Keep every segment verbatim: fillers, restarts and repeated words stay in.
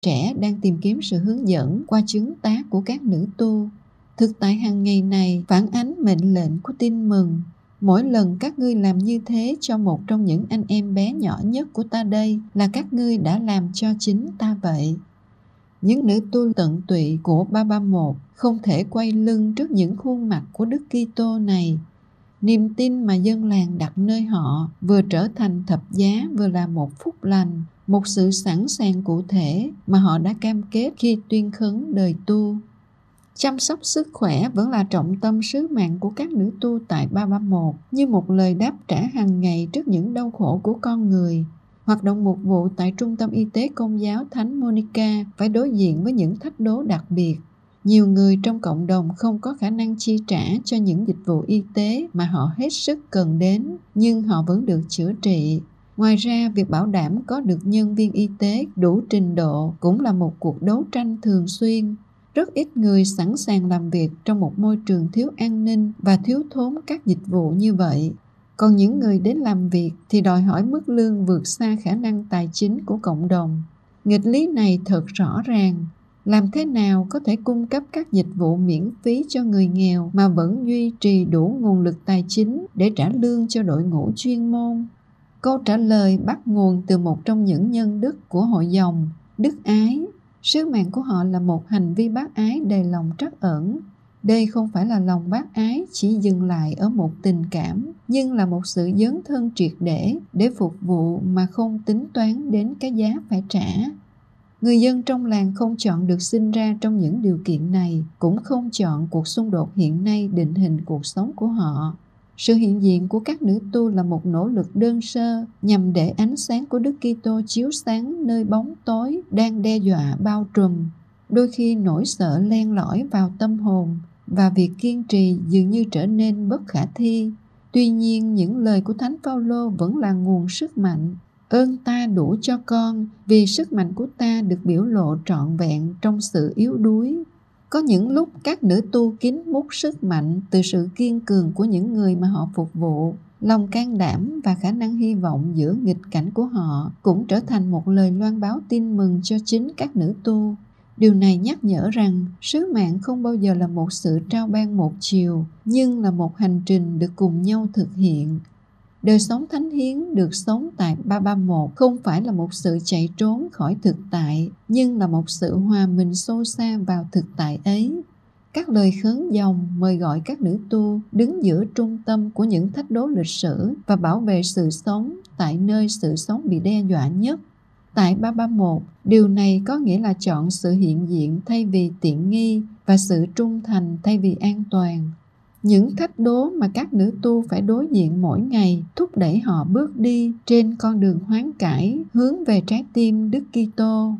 trẻ đang tìm kiếm sự hướng dẫn qua chứng tá của các nữ tu. Thực tại hàng ngày này phản ánh mệnh lệnh của tin mừng. Mỗi lần các ngươi làm như thế cho một trong những anh em bé nhỏ nhất của ta đây là các ngươi đã làm cho chính ta vậy. Những nữ tu tận tụy của ba ba một không thể quay lưng trước những khuôn mặt của Đức Kitô này. Niềm tin mà dân làng đặt nơi họ vừa trở thành thập giá, vừa là một phúc lành, một sự sẵn sàng cụ thể mà họ đã cam kết khi tuyên khấn đời tu. Chăm sóc sức khỏe vẫn là trọng tâm sứ mạng của các nữ tu tại ba ba một, như một lời đáp trả hàng ngày trước những đau khổ của con người. Hoạt động mục vụ tại Trung tâm Y tế Công giáo Thánh Monica phải đối diện với những thách đố đặc biệt. Nhiều người trong cộng đồng không có khả năng chi trả cho những dịch vụ y tế mà họ hết sức cần đến, nhưng họ vẫn được chữa trị. Ngoài ra, việc bảo đảm có được nhân viên y tế đủ trình độ cũng là một cuộc đấu tranh thường xuyên. Rất ít người sẵn sàng làm việc trong một môi trường thiếu an ninh và thiếu thốn các dịch vụ như vậy. Còn những người đến làm việc thì đòi hỏi mức lương vượt xa khả năng tài chính của cộng đồng. Nghịch lý này thật rõ ràng. Làm thế nào có thể cung cấp các dịch vụ miễn phí cho người nghèo mà vẫn duy trì đủ nguồn lực tài chính để trả lương cho đội ngũ chuyên môn? Câu trả lời bắt nguồn từ một trong những nhân đức của hội dòng, đức ái. Sứ mạng của họ là một hành vi bác ái đầy lòng trắc ẩn. Đây không phải là lòng bác ái chỉ dừng lại ở một tình cảm, nhưng là một sự dấn thân triệt để để phục vụ mà không tính toán đến cái giá phải trả. Người dân trong làng không chọn được sinh ra trong những điều kiện này, cũng không chọn cuộc xung đột hiện nay định hình cuộc sống của họ. Sự hiện diện của các nữ tu là một nỗ lực đơn sơ nhằm để ánh sáng của Đức Kitô chiếu sáng nơi bóng tối đang đe dọa bao trùm. Đôi khi nỗi sợ len lỏi vào tâm hồn và việc kiên trì dường như trở nên bất khả thi. Tuy nhiên, những lời của Thánh Phaolô vẫn là nguồn sức mạnh. Ơn ta đủ cho con, vì sức mạnh của ta được biểu lộ trọn vẹn trong sự yếu đuối. Có những lúc các nữ tu kín mút sức mạnh từ sự kiên cường của những người mà họ phục vụ. Lòng can đảm và khả năng hy vọng giữa nghịch cảnh của họ cũng trở thành một lời loan báo tin mừng cho chính các nữ tu. Điều này nhắc nhở rằng sứ mạng không bao giờ là một sự trao ban một chiều, nhưng là một hành trình được cùng nhau thực hiện. Đời sống thánh hiến được sống tại ba ba một không phải là một sự chạy trốn khỏi thực tại, nhưng là một sự hòa mình sâu xa vào thực tại ấy. Các lời khấn dòng mời gọi các nữ tu đứng giữa trung tâm của những thách đố lịch sử và bảo vệ sự sống tại nơi sự sống bị đe dọa nhất. Tại ba ba một, điều này có nghĩa là chọn sự hiện diện thay vì tiện nghi và sự trung thành thay vì an toàn. Những thách đố mà các nữ tu phải đối diện mỗi ngày thúc đẩy họ bước đi trên con đường hoán cải hướng về trái tim Đức Kitô.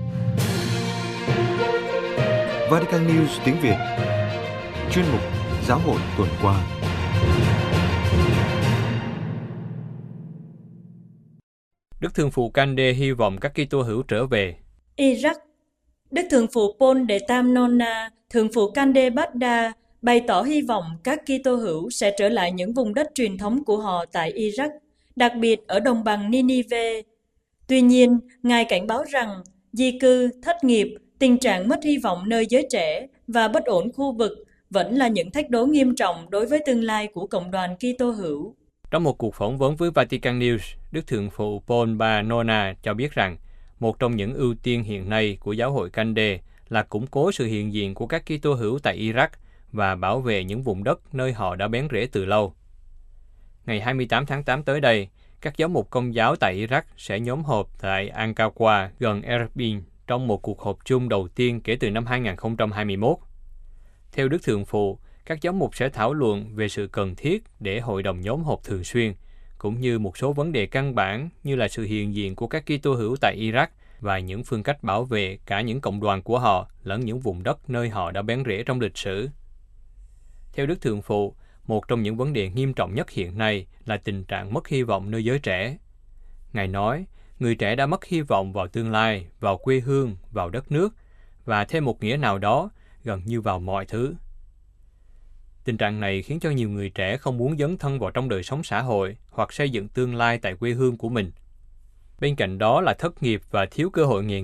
Vatican News tiếng Việt. Chuyên mục Giáo hội tuần qua. Đức Thượng phụ Cande hy vọng các Kitô hữu trở về. Iraq. Đức Thượng phụ Paul de Tam Nonna, Thượng phụ Cande Baghdad bày tỏ hy vọng các Kitô hữu sẽ trở lại những vùng đất truyền thống của họ tại Iraq, đặc biệt ở đồng bằng Ninive. Tuy nhiên, Ngài cảnh báo rằng di cư, thất nghiệp, tình trạng mất hy vọng nơi giới trẻ và bất ổn khu vực vẫn là những thách đố nghiêm trọng đối với tương lai của cộng đoàn Kitô hữu. Trong một cuộc phỏng vấn với Vatican News, Đức Thượng phụ Paul ba Nonna cho biết rằng một trong những ưu tiên hiện nay của giáo hội Cande là củng cố sự hiện diện của các Kitô hữu tại Iraq và bảo vệ những vùng đất nơi họ đã bén rễ từ lâu. Ngày hai mươi tám tháng tám tới đây, các giáo mục Công giáo tại Iraq sẽ nhóm họp tại Ankawa gần Erbil trong một cuộc họp chung đầu tiên kể từ năm hai nghìn không trăm hai mươi mốt. Theo Đức Thượng phụ, các giáo mục sẽ thảo luận về sự cần thiết để hội đồng nhóm họp thường xuyên, cũng như một số vấn đề căn bản như là sự hiện diện của các Kitô hữu tại Iraq và những phương cách bảo vệ cả những cộng đoàn của họ lẫn những vùng đất nơi họ đã bén rễ trong lịch sử. Theo Đức Thượng phụ, một trong những vấn đề nghiêm trọng nhất hiện nay là tình trạng mất hy vọng nơi giới trẻ. Ngài nói, người trẻ đã mất hy vọng vào tương lai, vào quê hương, vào đất nước, và thêm một nghĩa nào đó, gần như vào mọi thứ. Tình trạng này khiến cho nhiều người trẻ không muốn dấn thân vào trong đời sống xã hội hoặc xây dựng tương lai tại quê hương của mình. Bên cạnh đó là thất nghiệp và thiếu cơ hội nghề nghiệp,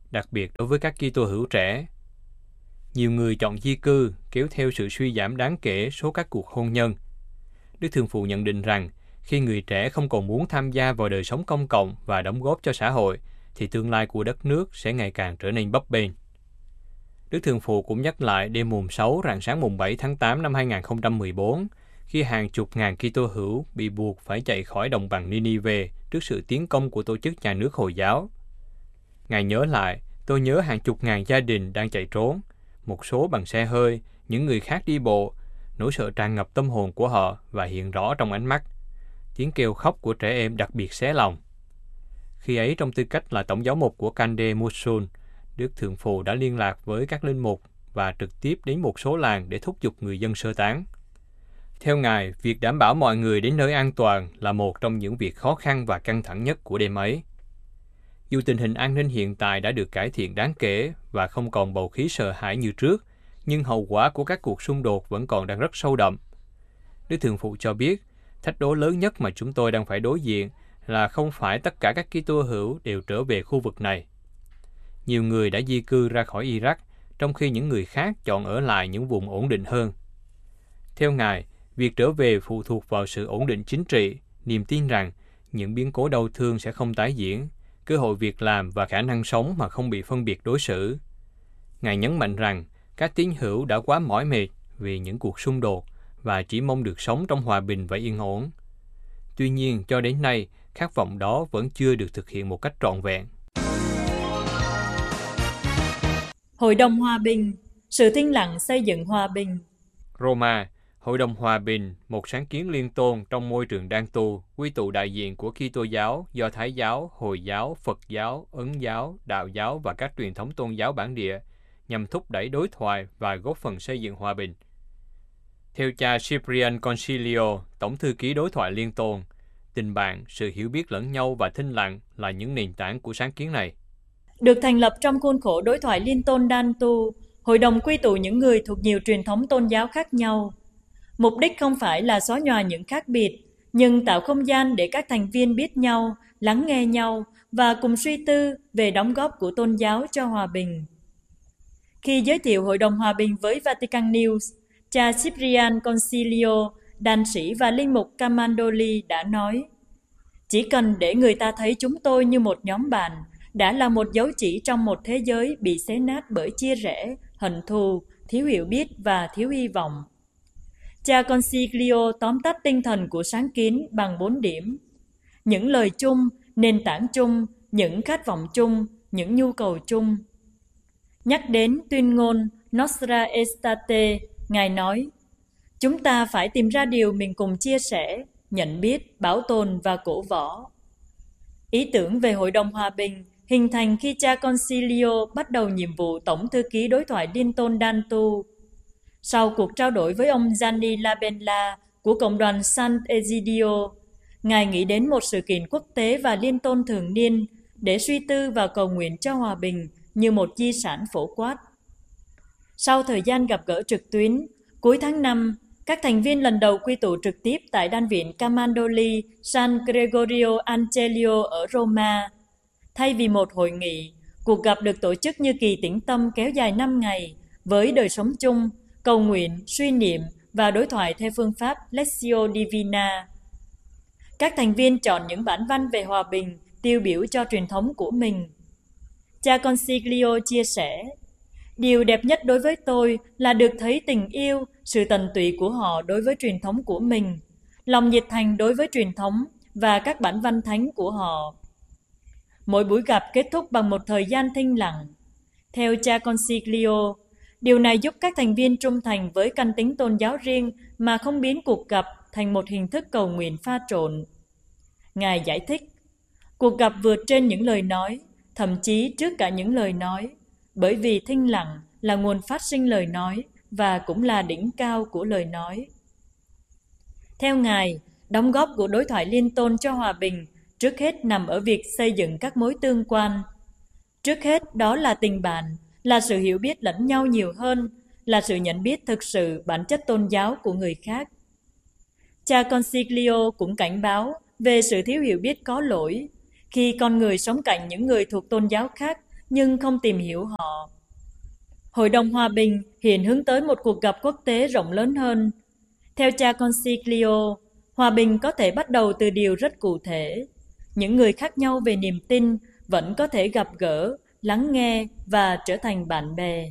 đặc biệt đối với các Kitô hữu trẻ. Nhiều người chọn di cư kéo theo sự suy giảm đáng kể số các cuộc hôn nhân. Đức Thường Phụ nhận định rằng, khi người trẻ không còn muốn tham gia vào đời sống công cộng và đóng góp cho xã hội, thì tương lai của đất nước sẽ ngày càng trở nên bấp bênh. Đức Thường Phụ cũng nhắc lại đêm mùng sáu rạng sáng mùng bảy tháng tám năm hai nghìn không trăm mười bốn, khi hàng chục ngàn Kitô hữu bị buộc phải chạy khỏi đồng bằng Ninive trước sự tiến công của tổ chức nhà nước Hồi giáo. Ngài nhớ lại, tôi nhớ hàng chục ngàn gia đình đang chạy trốn, một số bằng xe hơi, những người khác đi bộ. Nỗi sợ tràn ngập tâm hồn của họ và hiện rõ trong ánh mắt. Tiếng kêu khóc của trẻ em đặc biệt xé lòng. Khi ấy, trong tư cách là tổng giáo mục của Kande Mosul, Đức Thượng Phụ đã liên lạc với các linh mục và trực tiếp đến một số làng để thúc giục người dân sơ tán. Theo Ngài, việc đảm bảo mọi người đến nơi an toàn là một trong những việc khó khăn và căng thẳng nhất của đêm ấy. Dù tình hình an ninh hiện tại đã được cải thiện đáng kể và không còn bầu khí sợ hãi như trước, nhưng hậu quả của các cuộc xung đột vẫn còn đang rất sâu đậm. Đức Thượng Phụ cho biết, thách đố lớn nhất mà chúng tôi đang phải đối diện là không phải tất cả các Kitô hữu đều trở về khu vực này. Nhiều người đã di cư ra khỏi Iraq, trong khi những người khác chọn ở lại những vùng ổn định hơn. Theo Ngài, việc trở về phụ thuộc vào sự ổn định chính trị, niềm tin rằng những biến cố đau thương sẽ không tái diễn, cơ hội việc làm và khả năng sống mà không bị phân biệt đối xử. Ngài nhấn mạnh rằng các tín hữu đã quá mỏi mệt vì những cuộc xung đột và chỉ mong được sống trong hòa bình và yên ổn. Tuy nhiên, cho đến nay, khát vọng đó vẫn chưa được thực hiện một cách trọn vẹn. Hội đồng Hòa bình, sự thinh lặng xây dựng hòa bình. Roma, Hội đồng Hòa bình, một sáng kiến liên tôn trong môi trường đan tu, quy tụ đại diện của Kitô giáo, Do Thái giáo, Hồi giáo, Phật giáo, Ấn giáo, Đạo giáo và các truyền thống tôn giáo bản địa, nhằm thúc đẩy đối thoại và góp phần xây dựng hòa bình. Theo cha Cyprian Concilio, Tổng thư ký đối thoại liên tôn, tình bạn, sự hiểu biết lẫn nhau và thinh lặng là những nền tảng của sáng kiến này. Được thành lập trong khuôn khổ đối thoại liên tôn đan tu, hội đồng quy tụ những người thuộc nhiều truyền thống tôn giáo khác nhau. Mục đích không phải là xóa nhòa những khác biệt, nhưng tạo không gian để các thành viên biết nhau, lắng nghe nhau và cùng suy tư về đóng góp của tôn giáo cho hòa bình. Khi giới thiệu Hội đồng Hòa bình với Vatican News, cha Cyprian Concilio, đan sĩ và linh mục Camaldoli đã nói: "Chỉ cần để người ta thấy chúng tôi như một nhóm bạn, đã là một dấu chỉ trong một thế giới bị xé nát bởi chia rẽ, hận thù, thiếu hiểu biết và thiếu hy vọng." Cha Concilio tóm tắt tinh thần của sáng kiến bằng bốn điểm: những lời chung, nền tảng chung, những khát vọng chung, những nhu cầu chung. Nhắc đến tuyên ngôn Nostra Aetate, Ngài nói: "Chúng ta phải tìm ra điều mình cùng chia sẻ, nhận biết, bảo tồn và cổ võ." Ý tưởng về Hội đồng Hòa bình hình thành khi cha Concilio bắt đầu nhiệm vụ Tổng thư ký đối thoại liên tôn đan tu. Sau cuộc trao đổi với ông Gianni Labella của Cộng đoàn Sant'Egidio, Ngài nghĩ đến một sự kiện quốc tế và liên tôn thường niên để suy tư và cầu nguyện cho hòa bình như một di sản phổ quát. Sau thời gian gặp gỡ trực tuyến, cuối tháng năm, các thành viên lần đầu quy tụ trực tiếp tại đan viện Camaldoli San Gregorio Angelo ở Roma. Thay vì một hội nghị, cuộc gặp được tổ chức như kỳ tĩnh tâm kéo dài năm ngày với đời sống chung, cầu nguyện, suy niệm và đối thoại theo phương pháp Lectio Divina. Các thành viên chọn những bản văn về hòa bình tiêu biểu cho truyền thống của mình. Cha Concilio chia sẻ: "Điều đẹp nhất đối với tôi là được thấy tình yêu, sự tận tụy của họ đối với truyền thống của mình, lòng nhiệt thành đối với truyền thống và các bản văn thánh của họ." Mỗi buổi gặp kết thúc bằng một thời gian thinh lặng. Theo cha Concilio, điều này giúp các thành viên trung thành với căn tính tôn giáo riêng mà không biến cuộc gặp thành một hình thức cầu nguyện pha trộn. Ngài giải thích, cuộc gặp vượt trên những lời nói, thậm chí trước cả những lời nói, bởi vì thinh lặng là nguồn phát sinh lời nói và cũng là đỉnh cao của lời nói. Theo Ngài, đóng góp của đối thoại liên tôn cho hòa bình trước hết nằm ở việc xây dựng các mối tương quan. Trước hết đó là tình bạn, là sự hiểu biết lẫn nhau nhiều hơn, là sự nhận biết thực sự bản chất tôn giáo của người khác. Cha Concilio cũng cảnh báo về sự thiếu hiểu biết có lỗi khi con người sống cạnh những người thuộc tôn giáo khác nhưng không tìm hiểu họ. Hội đồng Hòa bình hiện hướng tới một cuộc gặp quốc tế rộng lớn hơn. Theo cha Concilio, hòa bình có thể bắt đầu từ điều rất cụ thể. Những người khác nhau về niềm tin vẫn có thể gặp gỡ, lắng nghe và trở thành bạn bè.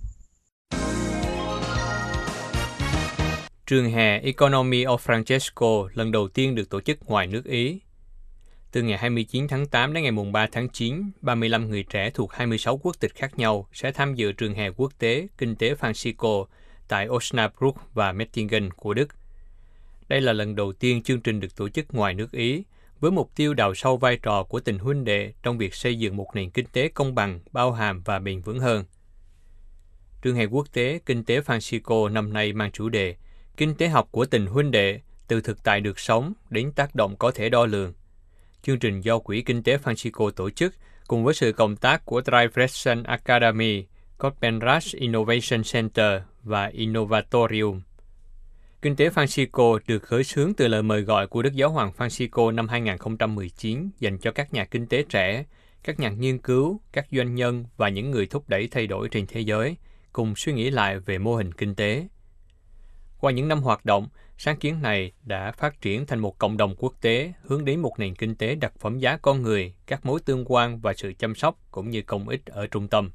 Trường hè Economy of Francesco lần đầu tiên được tổ chức ngoài nước Ý. Từ ngày hai mươi chín tháng tám đến ngày ba tháng chín, ba mươi lăm người trẻ thuộc hai mươi sáu quốc tịch khác nhau sẽ tham dự trường hè quốc tế Kinh tế Francisco tại Osnabrück và Mettingen của Đức. Đây là lần đầu tiên chương trình được tổ chức ngoài nước Ý, với mục tiêu đào sâu vai trò của tình huynh đệ trong việc xây dựng một nền kinh tế công bằng, bao hàm và bền vững hơn. Trường hè quốc tế Kinh tế Francisco năm nay mang chủ đề Kinh tế học của tình huynh đệ, từ thực tại được sống đến tác động có thể đo lường. Chương trình do Quỹ Kinh tế Francisco tổ chức cùng với sự cộng tác của Dreifelsen Academy, Copenhagen Innovation Center và Innovatorium. Kinh tế Francisco được khởi xướng từ lời mời gọi của Đức Giáo hoàng Francisco năm hai không một chín dành cho các nhà kinh tế trẻ, các nhà nghiên cứu, các doanh nhân và những người thúc đẩy thay đổi trên thế giới, cùng suy nghĩ lại về mô hình kinh tế. Qua những năm hoạt động, sáng kiến này đã phát triển thành một cộng đồng quốc tế hướng đến một nền kinh tế đặt phẩm giá con người, các mối tương quan và sự chăm sóc cũng như công ích ở trung tâm.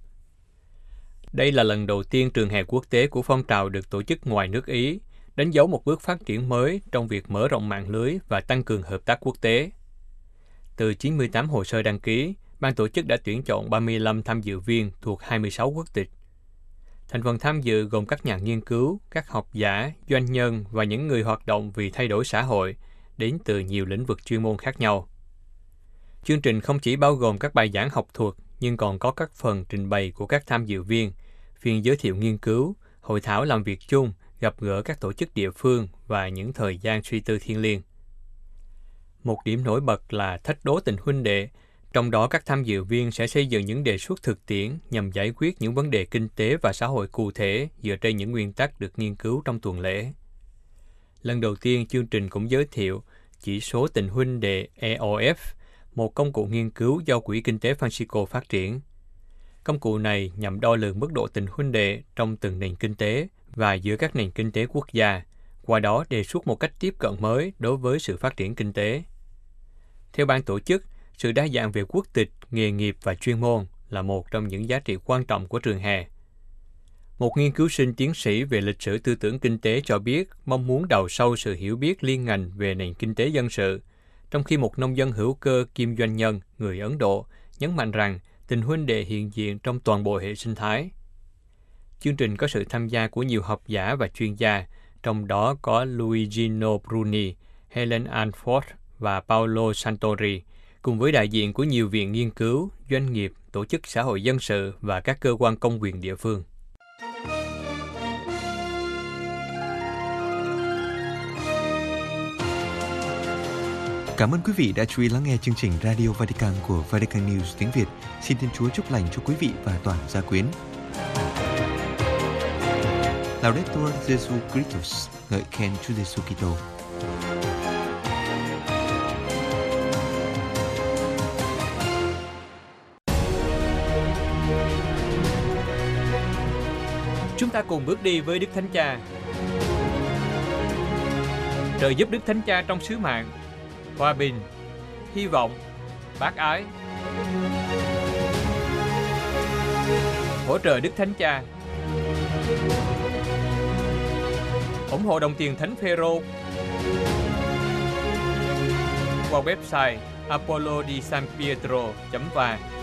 Đây là lần đầu tiên trường hè quốc tế của phong trào được tổ chức ngoài nước Ý, đánh dấu một bước phát triển mới trong việc mở rộng mạng lưới và tăng cường hợp tác quốc tế. Từ chín mươi tám hồ sơ đăng ký, ban tổ chức đã tuyển chọn ba mươi lăm tham dự viên thuộc hai mươi sáu quốc tịch. Thành phần tham dự gồm các nhà nghiên cứu, các học giả, doanh nhân và những người hoạt động vì thay đổi xã hội, đến từ nhiều lĩnh vực chuyên môn khác nhau. Chương trình không chỉ bao gồm các bài giảng học thuật, nhưng còn có các phần trình bày của các tham dự viên, phiên giới thiệu nghiên cứu, hội thảo làm việc chung, gặp gỡ các tổ chức địa phương và những thời gian suy tư thiêng liêng. Một điểm nổi bật là thách đố tình huynh đệ, trong đó các tham dự viên sẽ xây dựng những đề xuất thực tiễn nhằm giải quyết những vấn đề kinh tế và xã hội cụ thể dựa trên những nguyên tắc được nghiên cứu trong tuần lễ. Lần đầu tiên, chương trình cũng giới thiệu chỉ số tình huynh đệ E O F, một công cụ nghiên cứu do Quỹ Kinh tế Francisco phát triển. Công cụ này nhằm đo lường mức độ tình huynh đệ trong từng nền kinh tế và giữa các nền kinh tế quốc gia, qua đó đề xuất một cách tiếp cận mới đối với sự phát triển kinh tế. Theo ban tổ chức, sự đa dạng về quốc tịch, nghề nghiệp và chuyên môn là một trong những giá trị quan trọng của trường hè. Một nghiên cứu sinh tiến sĩ về lịch sử tư tưởng kinh tế cho biết mong muốn đào sâu sự hiểu biết liên ngành về nền kinh tế dân sự, trong khi một nông dân hữu cơ kiêm doanh nhân người Ấn Độ nhấn mạnh rằng tình huynh đệ hiện diện trong toàn bộ hệ sinh thái. Chương trình có sự tham gia của nhiều học giả và chuyên gia, trong đó có Luigino Bruni, Helen Anford và Paolo Santori, cùng với đại diện của nhiều viện nghiên cứu, doanh nghiệp, tổ chức xã hội dân sự và các cơ quan công quyền địa phương. Cảm ơn quý vị đã chú ý lắng nghe chương trình Radio Vatican của Vatican News tiếng Việt. Xin Thiên Chúa chúc lành cho quý vị và toàn gia quyến. Laudetur Jesu Christus, ngợi khen Chúa Giêsu Kitô. Chúng ta cùng bước đi với Đức Thánh Cha. Trợ giúp Đức Thánh Cha trong sứ mạng, hòa bình, hy vọng, bác ái. Hỗ trợ Đức Thánh Cha. Ủng hộ đồng tiền Thánh Phêrô qua website apollo di san pietro chấm va.